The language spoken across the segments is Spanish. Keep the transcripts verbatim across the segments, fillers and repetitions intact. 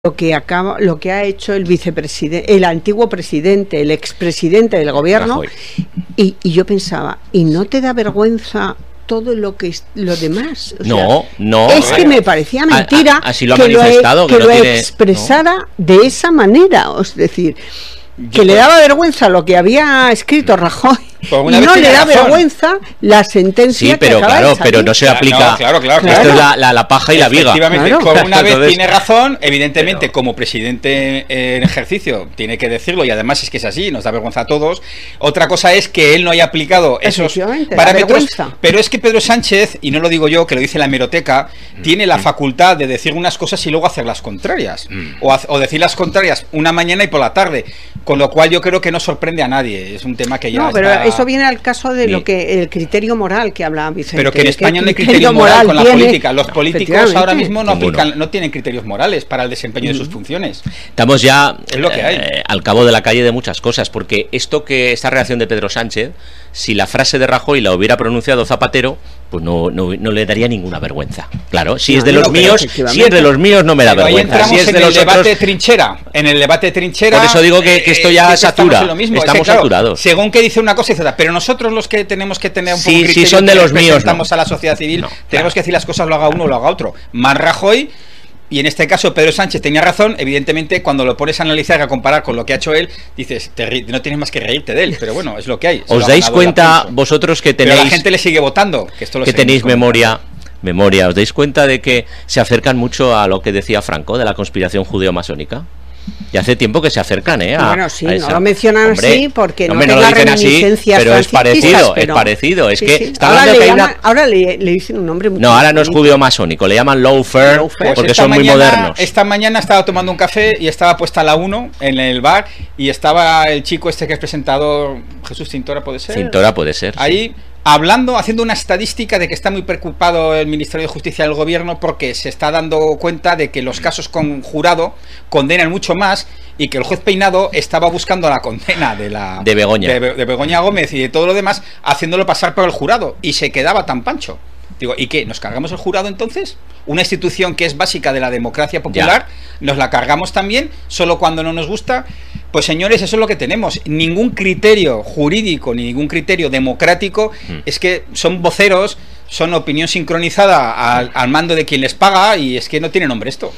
lo que acaba, lo que ha hecho el vicepresidente, el antiguo presidente, el expresidente del gobierno, y, y yo pensaba, ¿y no te da vergüenza todo lo que es lo demás? O no, sea, no. Es que me parecía mentira a, a, así lo ha que, manifestado, lo, que que no lo tiene, expresara no. de esa manera, es decir, que yo le daba vergüenza lo que había escrito Rajoy y no le da razón. vergüenza la sentencia sí, pero que acaba claro, de salir. pero no se aplica. No, claro, claro, Esto claro. es la, la, la paja y la viga. Efectivamente, claro. como una vez Entonces, tiene razón, evidentemente pero... como presidente en ejercicio tiene que decirlo, y además es que es así, nos da vergüenza a todos. Otra cosa es que él no haya aplicado esos parámetros, pero es que Pedro Sánchez, y no lo digo yo, que lo dice la hemeroteca, mm. tiene la facultad de decir unas cosas y luego hacer las contrarias, mm. o, o decir las contrarias una mañana y por la tarde, con lo cual yo creo que no sorprende a nadie, es un tema que ya no, pero está... eso viene al caso de sí. lo que el criterio moral que hablaba Vicente. Pero que en España no hay criterio, criterio moral con la tiene, política. Los políticos ahora mismo no aplican, no tienen criterios morales para el desempeño mm. de sus funciones. Estamos ya es lo que hay. Eh, al cabo de la calle de muchas cosas, porque esto que esta reacción de Pedro Sánchez, si la frase de Rajoy la hubiera pronunciado Zapatero, pues no, no, no le daría ninguna vergüenza. Claro, si no, es de los míos, si es de los míos no me da pero vergüenza. Ahí entramos si es en de el los debate otros... trinchera, en el debate trinchera. Por eso digo que, que esto ya eh, satura. Estamos, mismo. estamos es que, claro, saturados. Según que dice una cosa, etcétera. Pero nosotros los que tenemos que tener un sí, poco de criterio, sí son de los míos, representamos no. a la sociedad civil, no, tenemos claro. que decir las cosas lo haga uno o lo haga otro. Más Rajoy. Y en este caso Pedro Sánchez tenía razón, evidentemente cuando lo pones a analizar y a comparar con lo que ha hecho él, dices, te no tienes más que reírte de él, pero bueno, es lo que hay. ¿Os dais cuenta vosotros que tenéis... Pero la gente le sigue votando, que esto lo que tenéis memoria, memoria, ¿os dais cuenta de que se acercan mucho a lo que decía Franco, de la conspiración judeo-masónica? Y hace tiempo que se acercan, ¿eh? A, bueno, sí, a esa... no lo mencionan Hombre, así porque no, hombre, no lo dicen así, pero es parecido, pero... es parecido. Es sí, que sí. está ahora, le, que llama, una... ahora le, le dicen un nombre muy No, ahora no es judeo-masónico, le llaman lawfare, pues porque son mañana, muy modernos. Esta mañana estaba tomando un café y estaba puesta la uno en el bar y estaba el chico este que es presentador, Jesús Cintora, ¿puede ser? Cintora puede ser. Ahí... Sí. Hablando, haciendo una estadística de que está muy preocupado el Ministerio de Justicia del Gobierno porque se está dando cuenta de que los casos con jurado condenan mucho más y que el juez Peinado estaba buscando la condena de la de Begoña, de, de Begoña Gómez y de todo lo demás, haciéndolo pasar por el jurado y se quedaba tan pancho. Digo, ¿y qué? ¿Nos cargamos el jurado entonces? Una institución que es básica de la democracia popular, ya. ¿Nos la cargamos también solo cuando no nos gusta? Pues señores, eso es lo que tenemos. Ningún criterio jurídico ni ningún criterio democrático, mm. es que son voceros, son opinión sincronizada al, al mando de quien les paga y es que no tiene nombre esto.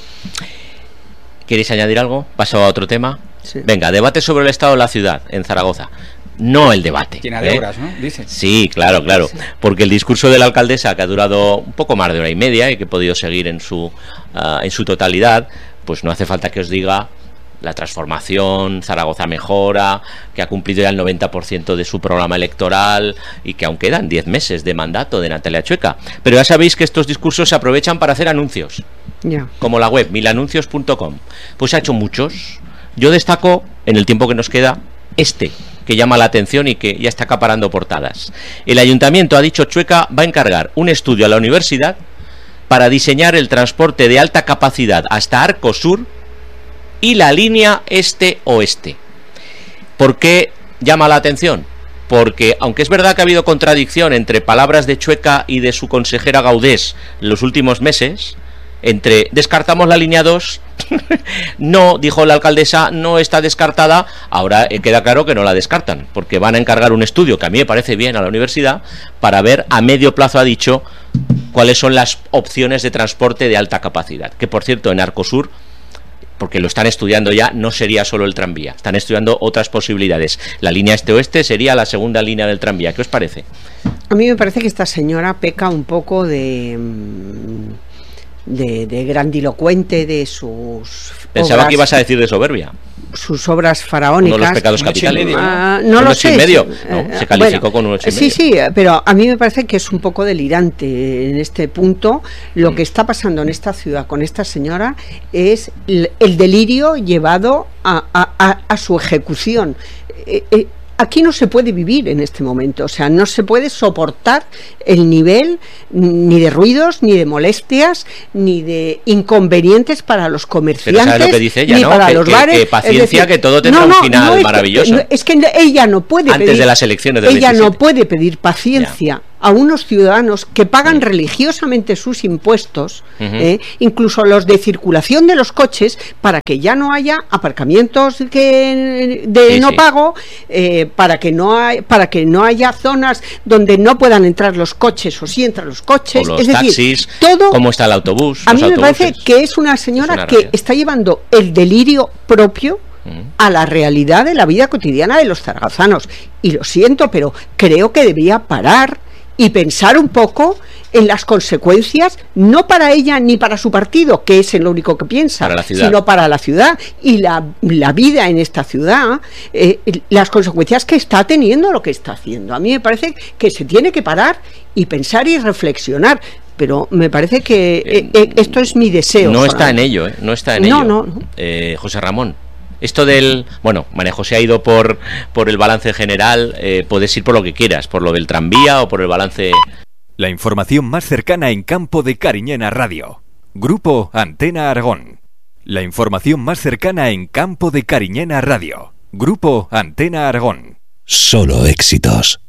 ¿Queréis añadir algo? Paso a otro tema. Sí. Venga, debate sobre el estado de la ciudad en Zaragoza. No el debate. Llena de ¿eh? horas, ¿no? Dicen. Sí, claro, claro. Sí. Porque el discurso de la alcaldesa, que ha durado un poco más de hora y media y que he podido seguir en su, uh, en su totalidad, pues no hace falta que os diga la transformación, Zaragoza mejora, que ha cumplido ya el noventa por ciento de su programa electoral y que aún quedan diez meses de mandato de Natalia Chueca. Pero ya sabéis que estos discursos se aprovechan para hacer anuncios. Yeah. Como la web mil anuncios punto com. Pues ha hecho muchos. Yo destaco, en el tiempo que nos queda, este, que llama la atención y que ya está acaparando portadas. El ayuntamiento, ha dicho Chueca, va a encargar un estudio a la universidad para diseñar el transporte de alta capacidad hasta Arcosur y la línea este-oeste. ¿Por qué llama la atención? Porque, aunque es verdad que ha habido contradicción entre palabras de Chueca y de su consejera Gaudés en los últimos meses, entre descartamos la línea dos, no, dijo la alcaldesa, no está descartada, ahora queda claro que no la descartan, porque van a encargar un estudio, que a mí me parece bien, a la universidad, para ver a medio plazo, ha dicho, cuáles son las opciones de transporte de alta capacidad. Que, por cierto, en Arcosur, porque lo están estudiando ya, no sería solo el tranvía, están estudiando otras posibilidades. La línea este-oeste sería la segunda línea del tranvía. ¿Qué os parece? A mí me parece que esta señora peca un poco de... De, de grandilocuente de sus Pensaba obras, que ibas a decir de soberbia. Sus obras faraónicas. Uno de los pecados capitales. Uh, no no un lo ocho sé. Y medio. No, eh, se calificó bueno, con un ocho y sí, medio. sí, pero a mí me parece que es un poco delirante en este punto. Lo mm. que está pasando en esta ciudad con esta señora es el, el delirio llevado a, a, a, a su ejecución. Eh, eh, Aquí no se puede vivir en este momento, o sea, no se puede soportar el nivel ni de ruidos, ni de molestias, ni de inconvenientes para los comerciantes. Pero ¿sabes lo que dice ella, ni no? para que, los que, bares. que paciencia, decir, que todo tendrá no, no, un final no es maravilloso. Que, no, es que ella no puede Antes pedir, de las elecciones del ella veintisiete. no puede pedir paciencia. Ya. a unos ciudadanos que pagan religiosamente sus impuestos, uh-huh. eh, incluso los de circulación de los coches, para que ya no haya aparcamientos que de sí, no sí. pago, eh, para que no hay, para que no haya zonas donde no puedan entrar los coches o sí entran los coches, o los es taxis, decir, todo. ¿Cómo está el autobús? A mí me autobuses. parece que es una señora es una que realidad. está llevando el delirio propio a la realidad de la vida cotidiana de los zaragozanos, y lo siento, pero creo que debía parar y pensar un poco en las consecuencias, no para ella ni para su partido, que es lo único que piensa, para sino para la ciudad y la, la vida en esta ciudad, eh, las consecuencias que está teniendo lo que está haciendo. A mí me parece que se tiene que parar y pensar y reflexionar, pero me parece que eh, eh, esto es mi deseo. No está en ello, ¿eh? No está en no, ello. No, no. Eh, José Ramón. Esto del... Bueno, María José ha ido por, por el balance general, eh, puedes ir por lo que quieras, por lo del tranvía o por el balance... La información más cercana en Campo de Cariñena Radio. Grupo Antena Aragón. La información más cercana en Campo de Cariñena Radio. Grupo Antena Aragón. Solo éxitos.